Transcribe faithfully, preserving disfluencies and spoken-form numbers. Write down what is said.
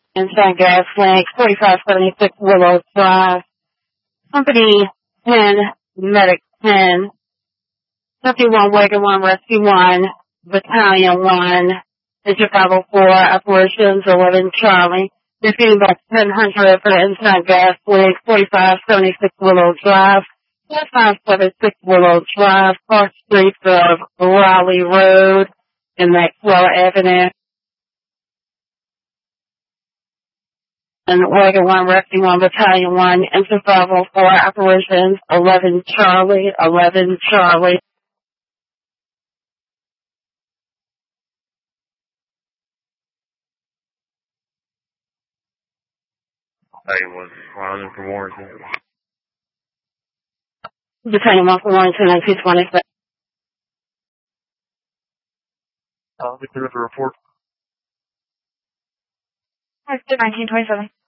Inside Gas Link, forty-five seventy-six Willow Drive. Company ten, Medic ten, fifty-one Wagon one, Rescue one, Battalion one, District five oh four, Operations eleven Charlie. Receiving back ten hundred for Inside Gas Link, forty-five seventy-six Willow Drive, forty-five seventy-six Willow Drive, cross streets of Raleigh Road and Maxwell Avenue. And Wagon one, Rescue one, Battalion one, Enter five oh four, Operations eleven Charlie, eleven Charlie. Battalion one, Wyoming for Warrington. Battalion one for Warrington, nineteen twenty-seven. Uh, we clear up the report. nineteen twenty-seven.